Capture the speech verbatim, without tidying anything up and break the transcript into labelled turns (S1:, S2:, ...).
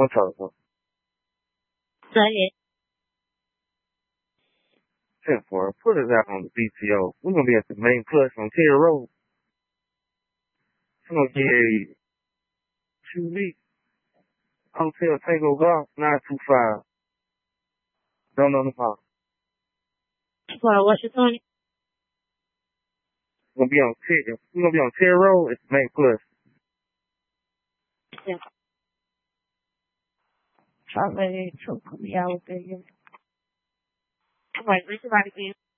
S1: One telephone.
S2: Go ahead.
S1: ten four. Put us out on the B T O. We're gonna be at the main plus on Terry Road. It's gonna be two weeks. Hotel Tango Golf nine two five. Don't know the phone.
S2: Well, what's your phone?
S1: We're gonna be on Terry. We're gonna be on Terry Road. It's the main plus.
S2: Yeah. Charlie, truck will be out there. All right, listen, right again.